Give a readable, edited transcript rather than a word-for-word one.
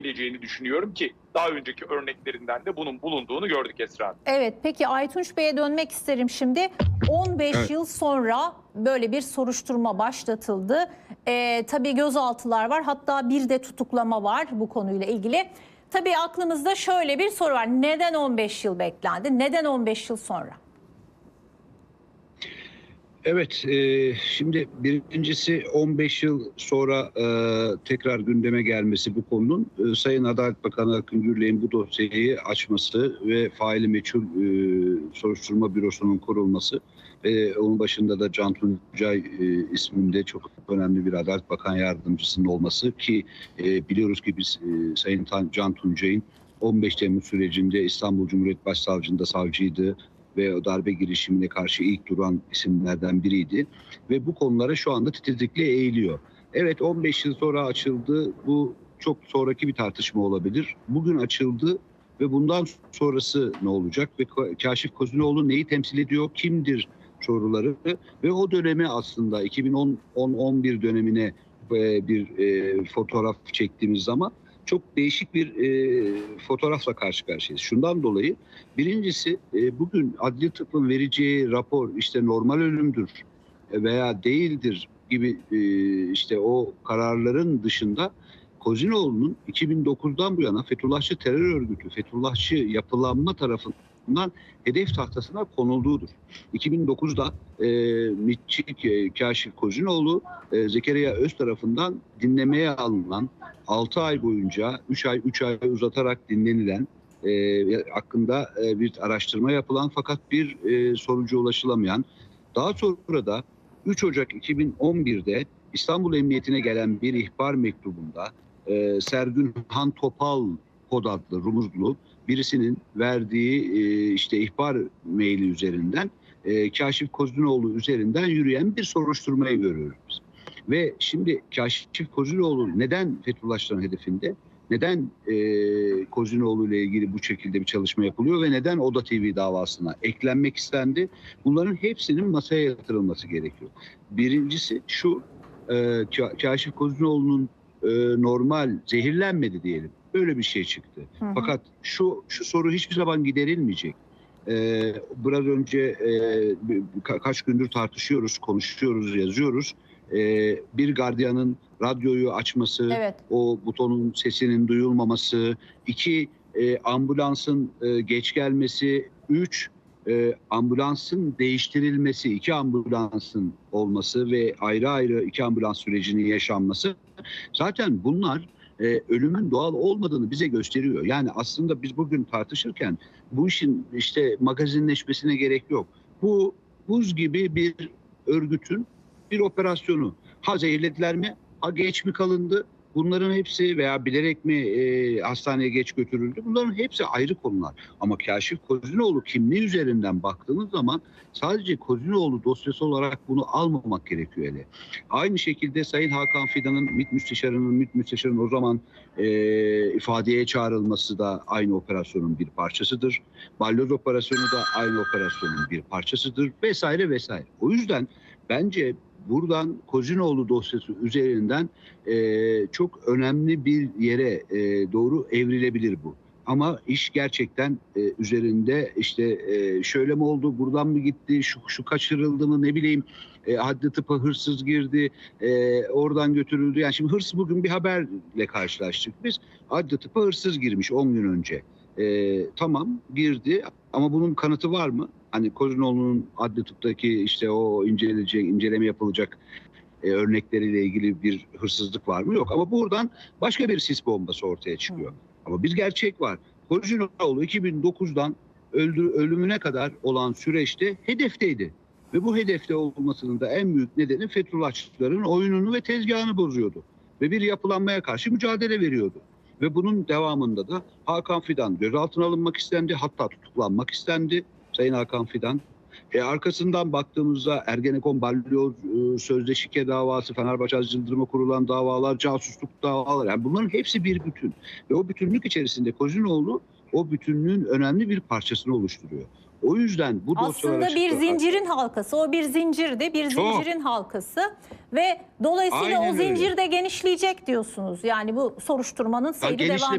olabileceğini düşünüyorum ki daha önceki örneklerinden de bunun bulunduğunu gördük Esra. Evet, peki Aytunç Bey'e dönmek isterim şimdi. 15 Evet. yıl sonra böyle bir soruşturma başlatıldı. Tabii gözaltılar var, hatta bir de tutuklama var bu konuyla ilgili. Tabii aklımızda şöyle bir soru var. Neden 15 yıl beklendi? Neden 15 yıl sonra? Evet, şimdi birincisi 15 yıl sonra tekrar gündeme gelmesi bu konunun Sayın Adalet Bakanı Akın Gürley'in bu dosyayı açması ve faili meçhul soruşturma bürosunun kurulması ve onun başında da Can Tuncay isminde çok önemli bir Adalet Bakan Yardımcısının olması ki biliyoruz ki biz Sayın Can Tuncay'ın 15 Temmuz sürecinde İstanbul Cumhuriyet Başsavcılığında savcıydı ve o darbe girişimine karşı ilk duran isimlerden biriydi. Ve bu konulara şu anda titizlikle eğiliyor. Evet, 15 yıl sonra açıldı. Bu çok sonraki bir tartışma olabilir. Bugün açıldı ve bundan sonrası ne olacak? Ve Kaşif Kozinoğlu neyi temsil ediyor? Kimdir soruları ve o dönemi aslında 2010-11 dönemine bir fotoğraf çektiğimiz zaman çok değişik bir fotoğrafla karşı karşıyayız. Şundan dolayı birincisi bugün adli tıbbın vereceği rapor işte normal ölümdür veya değildir gibi işte o kararların dışında Kozinoğlu'nun 2009'dan bu yana Fethullahçı terör örgütü, Fethullahçı yapılanma tarafından hedef tahtasına konulduğudur. 2009'da MİT'çi Kaşif Kozinoğlu Zekeriya Öz tarafından dinlemeye alınan 6 ay boyunca 3 ay uzatarak dinlenilen hakkında bir araştırma yapılan fakat bir sonuca ulaşılamayan, daha sonra da 3 Ocak 2011'de İstanbul Emniyetine gelen bir ihbar mektubunda Sergün Han Topal kod adlı Rumuzlu birisinin verdiği işte ihbar maili üzerinden Kaşif Kozinoğlu üzerinden yürüyen bir soruşturmayı görüyoruz. Ve şimdi Kaşif Kozinoğlu neden Fethullahçıların hedefinde? Neden Kozinoğlu ile ilgili bu şekilde bir çalışma yapılıyor ve neden Oda TV davasına eklenmek istendi? Bunların hepsinin masaya yatırılması gerekiyor. Birincisi şu, Kaşif Kozinoğlu'nun normal zehirlenmedi diyelim. Böyle bir şey çıktı. Hı hı. Fakat şu soru hiçbir zaman giderilmeyecek. Biraz önce kaç gündür tartışıyoruz, konuşuyoruz, yazıyoruz. Bir gardiyanın radyoyu açması, evet, o butonun sesinin duyulmaması, 2 ambulansın geç gelmesi, 3 ambulansın değiştirilmesi, 2 ambulansın olması ve ayrı ayrı 2 ambulans sürecinin yaşanması. Zaten bunlar ölümün doğal olmadığını bize gösteriyor. Yani aslında biz bugün tartışırken bu işin işte magazinleşmesine gerek yok. Bu buz gibi bir örgütün bir operasyonu. Ha zehirlediler mi? Ha geç mi kalındı? Bunların hepsi veya bilerek mi hastaneye geç götürüldü? Bunların hepsi ayrı konular. Ama Kaşif Kozinoğlu kimliği üzerinden baktığınız zaman sadece Kozinoğlu dosyası olarak bunu almamak gerekiyor hele. Aynı şekilde Sayın Hakan Fidan'ın MİT müsteşarının o zaman ifadeye çağrılması da aynı operasyonun bir parçasıdır. Balyoz operasyonu da aynı operasyonun bir parçasıdır vesaire vesaire. O yüzden bence buradan Kozinoğlu dosyası üzerinden çok önemli bir yere doğru evrilebilir bu. Ama iş gerçekten üzerinde işte şöyle mi oldu, buradan mı gitti, şu kaçırıldı mı, ne bileyim adli tıpa hırsız girdi, oradan götürüldü. Yani şimdi hırs, bugün bir haberle karşılaştık biz. Adli tıpa hırsız girmiş 10 gün önce. Tamam, girdi ama bunun kanıtı var mı? Hani Kozinoğlu'nun adli tıptaki işte o inceleme yapılacak örnekleriyle ilgili bir hırsızlık var mı? Yok. Ama buradan başka bir sis bombası ortaya çıkıyor. Ama bir gerçek var. Kozinoğlu 2009'dan ölümüne kadar olan süreçte hedefteydi. Ve bu hedefte olmasının da en büyük nedeni Fethullahçıların oyununu ve tezgahını bozuyordu. Ve bir yapılanmaya karşı mücadele veriyordu. Ve bunun devamında da Hakan Fidan gözaltına alınmak istendi. Hatta tutuklanmak istendi Sayın Hakan Fidan. Arkasından baktığımızda Ergenekon Balyoz Sözde Şike davası, Fenerbahçe Aziz Yıldırım'a kurulan davalar, casusluk davaları. Yani bunların hepsi bir bütün. Ve o bütünlük içerisinde Kozinoğlu o bütünlüğün önemli bir parçasını oluşturuyor. O yüzden bu aslında bir zincirin halkası. O bir zincirdi, bir zincirin halkası ve dolayısıyla aynen o zincir de genişleyecek diyorsunuz. Yani bu soruşturmanın seyri devam